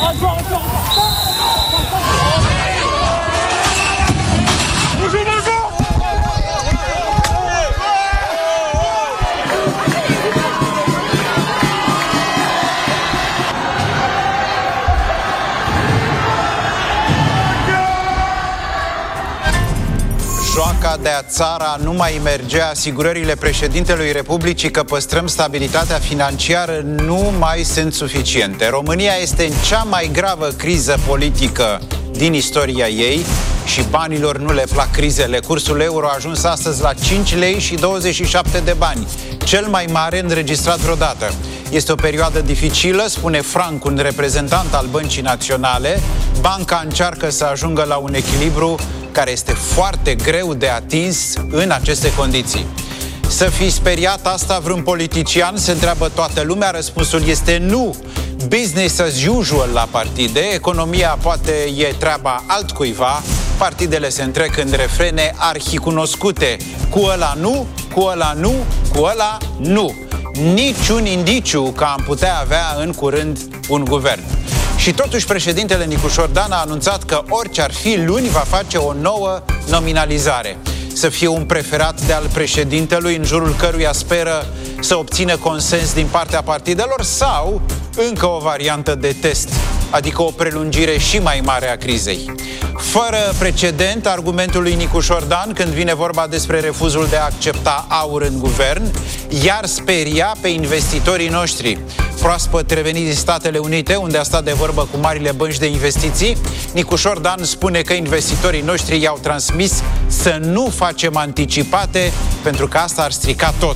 Joaca de-a țara nu mai mergea, asigurările președintelui Republicii că păstrăm stabilitatea financiară nu mai sunt suficiente. România este în cea mai gravă criză politică din istoria ei și banilor nu le plac crizele. Cursul euro a ajuns astăzi la 5 lei și 27 de bani, cel mai mare înregistrat vreodată. Este o perioadă dificilă, spune Frank, un reprezentant al Băncii Naționale. Banca încearcă să ajungă la un echilibru care este foarte greu de atins în aceste condiții. Să fi speriat asta vreun politician? Se întreabă toată lumea. Răspunsul este nu. Business as usual la partide. Economia poate e treaba altcuiva. Partidele se întrec în refrene arhicunoscute. Cu ăla nu, cu ăla nu, cu ăla nu. Niciun indiciu că am putea avea în curând un guvern. Și totuși președintele Nicușor Dan a anunțat că orice ar fi, luni va face o nouă nominalizare. Să fie un preferat de al președintelui în jurul căruia speră să obțină consens din partea partidelor sau încă o variantă de test, adică o prelungire și mai mare a crizei. Fără precedent argumentul lui Nicușor Dan când vine vorba despre refuzul de a accepta aur în guvern, iar speria pe investitorii noștri. Proaspăt revenit din Statele Unite, unde a stat de vorbă cu marile bănci de investiții, Nicușor Dan spune că investitorii noștri i-au transmis să nu facem anticipate, pentru că asta ar strica tot.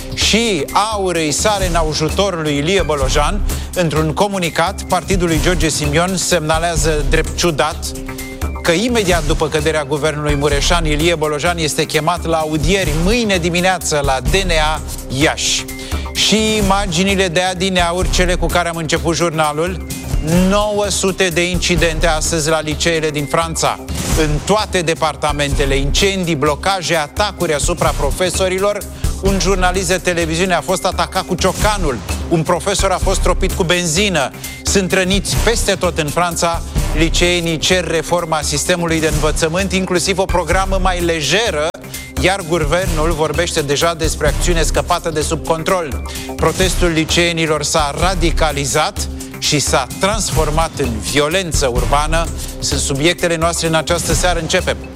Și aur îi sare în ajutorul lui Ilie Bolojan. Într-un comunicat, partidul lui George Simion semnalează drept ciudat că imediat după căderea guvernului Mureșan, Ilie Bolojan este chemat la audieri mâine dimineață la DNA Iași. Și imaginile de adineauri, cele cu care am început jurnalul, 900 de incidente astăzi la liceele din Franța. În toate departamentele, incendii, blocaje, atacuri asupra profesorilor. Un jurnalist de televiziune a fost atacat cu ciocanul. Un profesor a fost tropit cu benzină. Sunt răniți peste tot în Franța. Liceenii cer reforma sistemului de învățământ, inclusiv o programă mai lejeră, iar guvernul vorbește deja despre acțiune scăpată de sub control. Protestul liceenilor s-a radicalizat și s-a transformat în violență urbană. Sunt subiectele noastre în această seară. Începem!